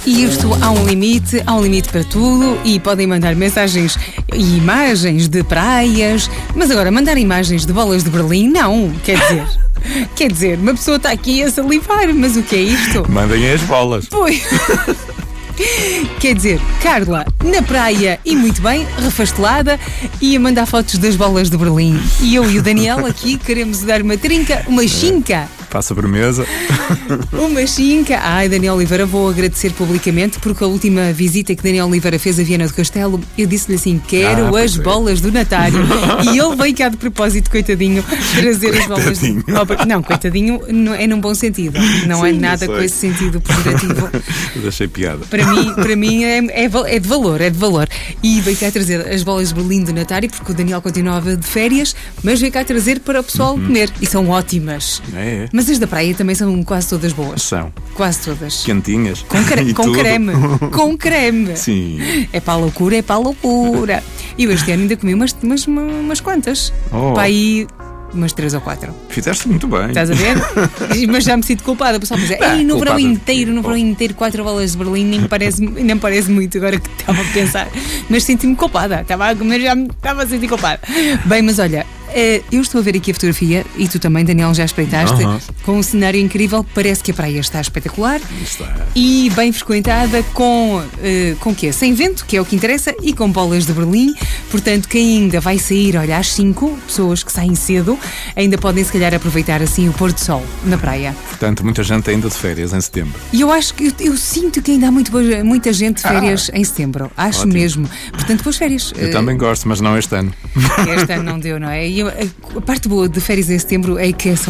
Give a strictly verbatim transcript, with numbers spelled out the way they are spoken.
E isto há um limite, há um limite para tudo e podem mandar mensagens e imagens de praias, mas agora mandar imagens de bolas de Berlim, não, quer dizer... Quer dizer, uma pessoa está aqui a salivar, mas o que é isto? Mandem as bolas. Pois. Quer dizer, Carla, na praia e muito bem, refastelada, ia mandar fotos das bolas de Berlim. E eu e o Daniel aqui queremos dar uma trinca, uma chinca. Passa por mesa. Uma chinca. Ai, Daniel Oliveira, vou agradecer publicamente porque a última visita que Daniel Oliveira fez a Viana do Castelo, eu disse-lhe assim, quero Ah, as pois é. bolas do Natário. E ele veio cá de propósito, coitadinho, trazer as bolas. Coitadinho. De... Não, coitadinho não é num bom sentido. Não Sim, é eu nada sei. com esse sentido pejorativo. Mas achei piada. Para mim, para mim é, é, val- é de valor, é de valor. E veio cá trazer as bolas de Berlim do Natário, porque o Daniel continuava de férias, mas veio cá trazer para o pessoal comer. E são ótimas. É, é. Mas as da praia também são quase todas boas. São Quase todas. quentinhas. Com, cre- E com tudo. creme. Com creme. Sim. É para a loucura, é para a loucura. E eu este ano ainda comi umas, umas, umas quantas. Oh. Para aí umas três ou quatro. Fizeste muito bem. Estás a ver? Mas já me sinto culpada. O pessoal diz, Tá, ei, no verão culpada. inteiro, no verão inteiro, quatro bolas de Berlim, nem me parece, nem me parece muito agora que estava a pensar. Mas senti-me culpada. Estava a comer, já me estava a sentir culpada. Bem, mas olha, eh, eu estou a ver aqui a fotografia e tu também, Daniel, já espreitaste. Aham. Com um cenário incrível, parece que a praia está espetacular. Está. E bem frequentada com, eh, com o quê? Sem vento, que é o que interessa, e com bolas de Berlim. Portanto, quem ainda vai sair, olha, às cinco, pessoas que saem cedo, ainda podem se calhar aproveitar assim o pôr do sol na praia. Portanto, muita gente ainda de férias em setembro. E eu acho que, eu, eu sinto que ainda há muito, boa- muita gente de férias em setembro. Acho Ótimo. mesmo. Portanto, boas férias. Eu também gosto, mas não este ano. Eh, Este ano não deu, não é? E eu- a, a parte boa de férias em setembro é que são